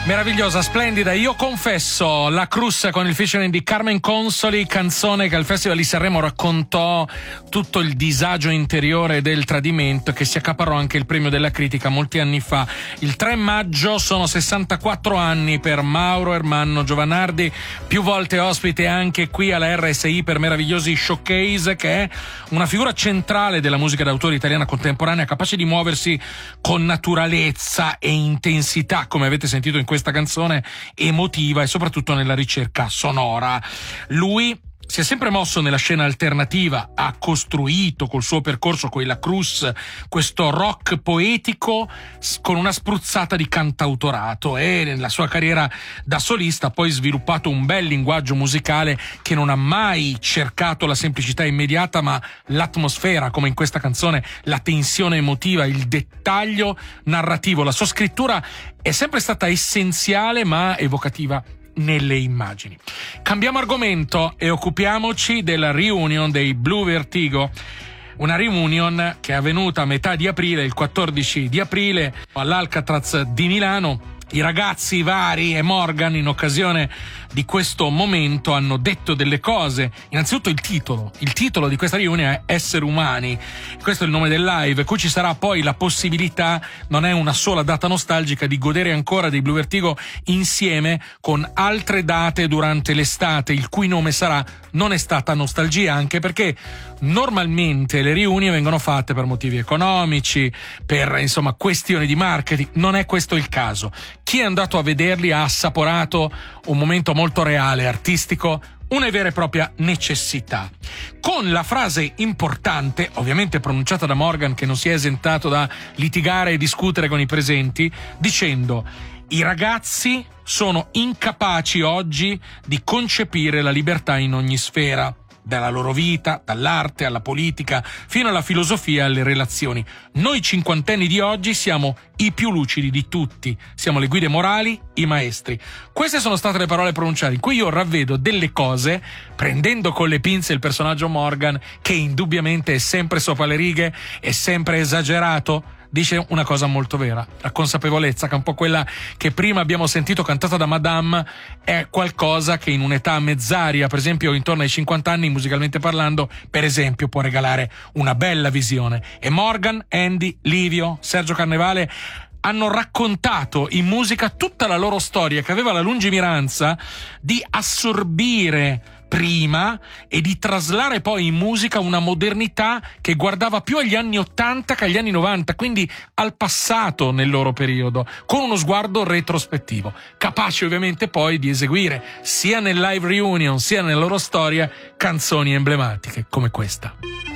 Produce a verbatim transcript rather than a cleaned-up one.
Meravigliosa, splendida. Io confesso, La Cruz con il featuring di Carmen Consoli, canzone che al Festival di Sanremo raccontò tutto il disagio interiore del tradimento, che si accaparrò anche il premio della critica molti anni fa. Il tre maggio sono sessantaquattro anni per Mauro Ermanno Giovanardi, più volte ospite anche qui alla R S I per meravigliosi showcase, che è una figura centrale della musica d'autore italiana contemporanea, capace di muoversi con naturalezza e intensità, come avete sentito in questa canzone emotiva, e soprattutto nella ricerca sonora. Lui si è sempre mosso nella scena alternativa, ha costruito col suo percorso con La Cruz questo rock poetico con una spruzzata di cantautorato, e nella sua carriera da solista ha poi sviluppato un bel linguaggio musicale che non ha mai cercato la semplicità immediata, ma l'atmosfera, come in questa canzone, la tensione emotiva, il dettaglio narrativo. La sua scrittura è sempre stata essenziale ma evocativa nelle immagini. Cambiamo argomento e occupiamoci della reunion dei Blue Vertigo. Una reunion che è avvenuta a metà di aprile, il quattordici di aprile, all'Alcatraz di Milano. I ragazzi Vari e Morgan, in occasione di questo momento, hanno detto delle cose. Innanzitutto il titolo. Il titolo di questa riunione è Esseri Umani. Questo è il nome del live, cui ci sarà poi la possibilità, non è una sola data nostalgica, di godere ancora dei Blue Vertigo insieme con altre date durante l'estate, il cui nome sarà Non è stata nostalgia, anche perché normalmente le riunioni vengono fatte per motivi economici, per insomma questioni di marketing. Non è questo il caso. Chi è andato a vederli ha assaporato un momento molto reale, artistico, una vera e propria necessità. Con la frase importante, ovviamente pronunciata da Morgan, che non si è esentato da litigare e discutere con i presenti, dicendo: i ragazzi sono incapaci oggi di concepire la libertà in ogni sfera, dalla loro vita, dall'arte alla politica, fino alla filosofia e alle relazioni. Noi cinquantenni di oggi siamo i più lucidi di tutti, siamo le guide morali, i maestri. Queste sono state le parole pronunciate, in cui io ravvedo delle cose, prendendo con le pinze il personaggio Morgan, che indubbiamente è sempre sopra le righe, è sempre esagerato. Dice una cosa molto vera, la consapevolezza, che è un po' quella che prima abbiamo sentito cantata da Madame, è qualcosa che in un'età mezzaria, per esempio intorno ai cinquanta anni, musicalmente parlando, per esempio, può regalare una bella visione. E Morgan, Andy, Livio, Sergio Carnevale hanno raccontato in musica tutta la loro storia, che aveva la lungimiranza di assorbire prima e di traslare poi in musica una modernità che guardava più agli anni ottanta che agli anni novanta, quindi al passato nel loro periodo, con uno sguardo retrospettivo, capaci ovviamente poi di eseguire sia nel live reunion sia nella loro storia canzoni emblematiche come questa.